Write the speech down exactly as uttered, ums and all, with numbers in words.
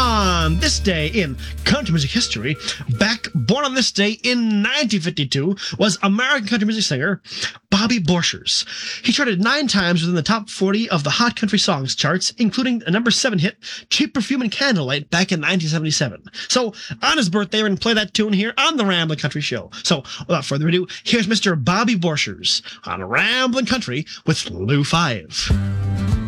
On this day in country music history, back born on this day in nineteen fifty-two, was American country music singer Bobby Borchers. He charted nine times within the top forty of the Hot Country Songs charts, including a number seven hit, Cheap Perfume and Candlelight, back in nineteen seventy-seven. So, on his birthday, we're going to play that tune here on the Ramblin' Country Show. So, without further ado, here's Mister Bobby Borchers on Ramblin' Country with Lou Five.